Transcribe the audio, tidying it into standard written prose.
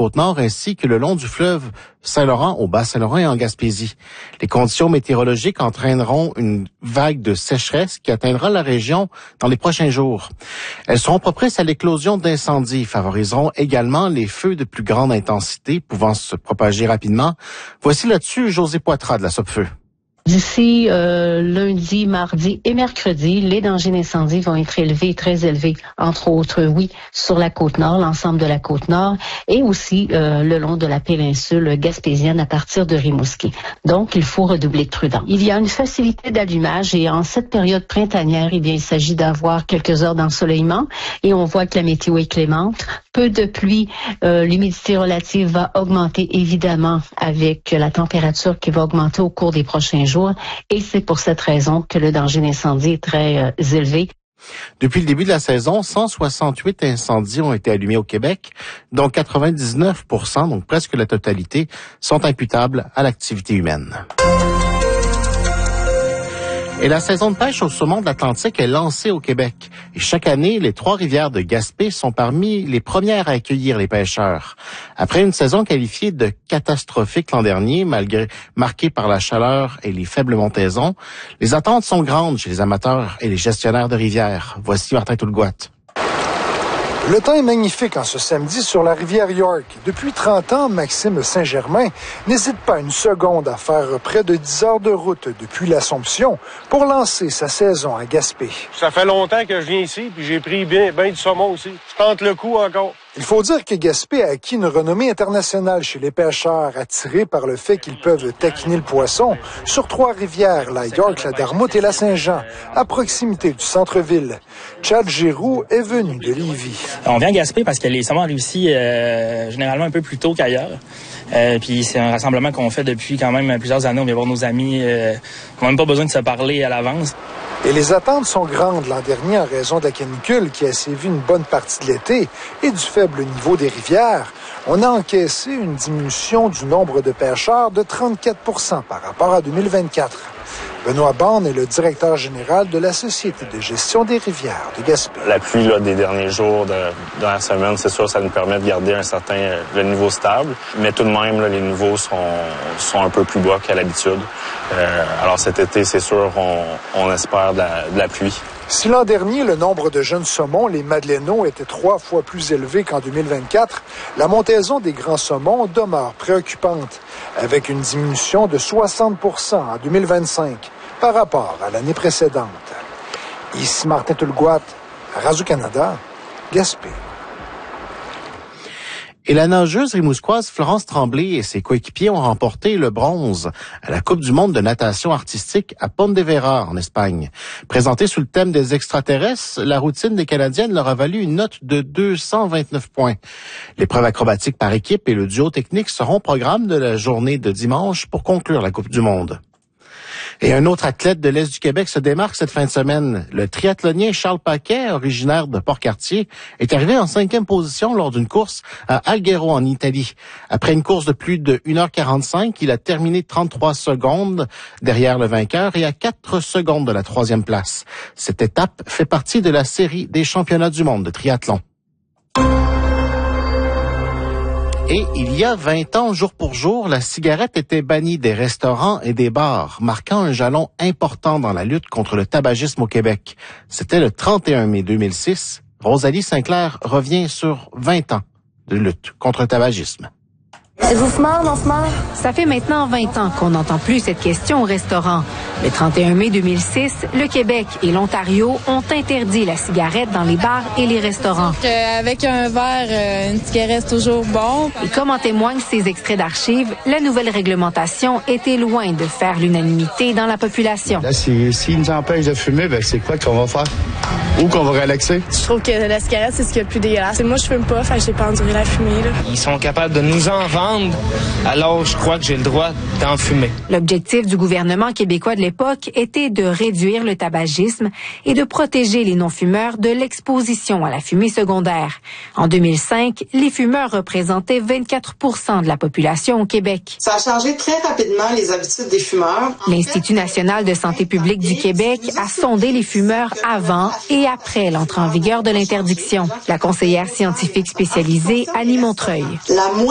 Côte-Nord ainsi que le long du fleuve Saint-Laurent au Bas-Saint-Laurent et en Gaspésie. Les conditions météorologiques entraîneront une vague de sécheresse qui atteindra la région dans les prochains jours. Elles seront propices à l'éclosion d'incendies, favoriseront également les feux de plus grande intensité pouvant se propager rapidement. Voici là-dessus José Poitras de la Sopfeu. D'ici lundi, mardi et mercredi, les dangers d'incendie vont être élevés, très élevés, entre autres, oui, sur la Côte-Nord, l'ensemble de la Côte-Nord, et aussi le long de la péninsule gaspésienne à partir de Rimouski. Donc, il faut redoubler de prudence. Il y a une facilité d'allumage et en cette période printanière, eh bien, il s'agit d'avoir quelques heures d'ensoleillement et on voit que la météo est clémente. Peu de pluie, l'humidité relative va augmenter évidemment avec la température qui va augmenter au cours des prochains jours. Et c'est pour cette raison que le danger d'incendie est très élevé. Depuis le début de la saison, 168 incendies ont été allumés au Québec, dont 99%, donc presque la totalité, sont imputables à l'activité humaine. Et la saison de pêche au saumon de l'Atlantique est lancée au Québec. Et chaque année, les Trois-Rivières de Gaspé sont parmi les premières à accueillir les pêcheurs. Après une saison qualifiée de catastrophique l'an dernier, marquée par la chaleur et les faibles montaisons, les attentes sont grandes chez les amateurs et les gestionnaires de rivières. Voici Martin Toulgouat. Le temps est magnifique en ce samedi sur la rivière York. Depuis 30 ans, Maxime Saint-Germain n'hésite pas une seconde à faire près de 10 heures de route depuis l'Assomption pour lancer sa saison à Gaspé. Ça fait longtemps que je viens ici, puis j'ai pris bien du saumon aussi. Je tente le coup encore. Il faut dire que Gaspé a acquis une renommée internationale chez les pêcheurs, attirés par le fait qu'ils peuvent taquiner le poisson sur Trois-Rivières, la York, la Dartmouth et la Saint-Jean, à proximité du centre-ville. Chad Giroux est venu de Lévis. On vient à Gaspé parce que les saumons arrivent ici généralement un peu plus tôt qu'ailleurs. Puis c'est un rassemblement qu'on fait depuis quand même plusieurs années. On vient voir nos amis. On n'a même pas besoin de se parler à l'avance. Et les attentes sont grandes l'an dernier en raison de la canicule qui a sévi une bonne partie de l'été et du faible niveau des rivières. On a encaissé une diminution du nombre de pêcheurs de 34% par rapport à 2024. Benoît Borne est le directeur général de la Société de gestion des rivières de Gaspé. La pluie des derniers jours, de la semaine, c'est sûr, ça nous permet de garder le niveau stable. Mais tout de même, les niveaux sont un peu plus bas qu'à l'habitude. Alors cet été, c'est sûr, on espère de la pluie. Si l'an dernier, le nombre de jeunes saumons, les Madeleinots, était 3 fois plus élevé qu'en 2024, la montaison des grands saumons demeure préoccupante, avec une diminution de 60% en 2025 par rapport à l'année précédente. Ici Martin Toulgouat, Radio-Canada, Gaspé. Et la nageuse rimouskoise Florence Tremblay et ses coéquipiers ont remporté le bronze à la Coupe du monde de natation artistique à Pontevedra, en Espagne. Présentée sous le thème des extraterrestres, la routine des Canadiennes leur a valu une note de 229 points. L'épreuve acrobatique par équipe et le duo technique seront au programme de la journée de dimanche pour conclure la Coupe du monde. Et un autre athlète de l'Est du Québec se démarque cette fin de semaine. Le triathlonien Charles Paquet, originaire de Port-Cartier, est arrivé en 5e position lors d'une course à Alghero en Italie. Après une course de plus de 1h45, il a terminé 33 secondes derrière le vainqueur et à 4 secondes de la 3e place. Cette étape fait partie de la série des championnats du monde de triathlon. Et il y a 20 ans, jour pour jour, la cigarette était bannie des restaurants et des bars, marquant un jalon important dans la lutte contre le tabagisme au Québec. C'était le 31 mai 2006. Rosalie Sinclair revient sur 20 ans de lutte contre le tabagisme. Êtes-vous fumeur, non fumeur? Ça fait maintenant 20 ans qu'on n'entend plus cette question au restaurant. Le 31 mai 2006, le Québec et l'Ontario ont interdit la cigarette dans les bars et les restaurants. Avec un verre, une cigarette, c'est toujours bon. Et comme en témoignent ces extraits d'archives, la nouvelle réglementation était loin de faire l'unanimité dans la population. Là, s'ils nous empêchent de fumer, c'est quoi qu'on va faire? Où qu'on va relaxer? Je trouve que la cigarette, c'est ce qu'il y a de plus dégueulasse. Moi, je fume pas, j'ai pas enduré la fumée. Là. Ils sont capables de nous en vendre, alors je crois que j'ai le droit d'en fumer. L'objectif du gouvernement québécois de l'époque était de réduire le tabagisme et de protéger les non-fumeurs de l'exposition à la fumée secondaire. En 2005, les fumeurs représentaient 24% de la population au Québec. Ça a changé très rapidement les habitudes des fumeurs. L'Institut national de santé publique du Québec a sondé les fumeurs avant et après l'entrée en vigueur de l'interdiction. La conseillère scientifique spécialisée Annie Montreuil.